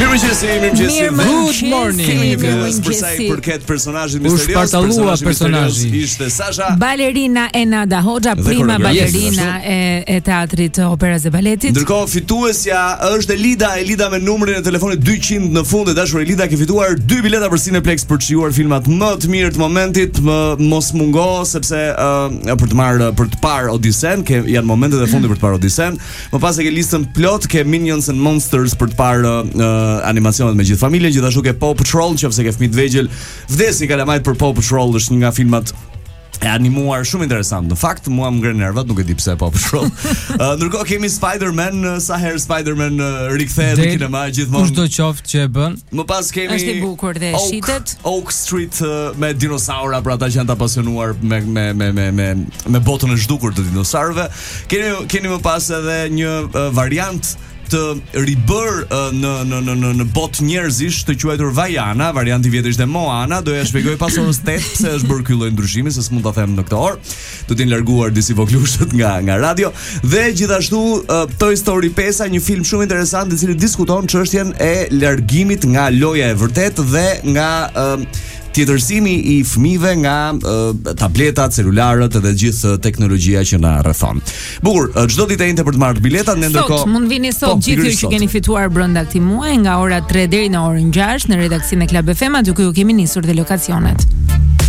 Mirëmëngjes. Good morning. Për sa i përket personazhit misterios, personazhi ishte Sasha, balerina Enada Hoxha, prima balerina e teatrit Operas dhe Baletit. Ndërkohë fituesja është Elida me numrin e telefonit 200 në fund. Dashur Elida, ke fituar 2 bileta për Cineplex për të shijuar filmat më të mirë të momentit. Mos mungo sepse për të parë Odisen, janë momentet e fundit për të parë Odisen. Më pas e ke listën plot, ke Minions and Monsters për të parë animacionet me gjithë familjen, gjithashtu ke Paw Patrol, nëse ke fëmijë të vegjël, vdesni kalamajt për Paw Patrol, është një nga filmat e animuar shumë interesant. Në fakt mua më ngre nervat, nuk e di pse Paw Patrol. Ndërkohë kemi Spider-Man, sa herë Spider-Man rikthehet në kinema gjithmonë. Kushdo qoftë që e bën. Më pas kemi është i bukur dhe shitet. Oak Street me dinosaura për ata që janë të apasionuar me botën e zhdukur të dinosaurëve. Keni më pas edhe një variant të ribër në botë njerëzish të quajtur Vajana, varianti vjetër ishte Moana. Doja shpjegoj pas orës 8 pse është bërë ky lloj ndryshimi, se s'mund ta them në këtë orë. Do të larguar disi voglushët nga radio. Dhe gjithashtu Toy Story 5, një film shumë interesant i cili diskuton çështjen e largimit nga loja e vërtet dhe nga tjetërsimi i fëmijëve nga tabletat, celularët dhe gjithë teknologjia që na rrethon. Bukur, çdo ditë e njëjtë për të marrë biletat, ne ndërkohë mund vini sot gjithë ju që keni fituar brenda këtij muaji nga ora 3 deri në orën 6 në redaksionin e Club e Fem, aty ku ju kemi nisur dhe lokacionet.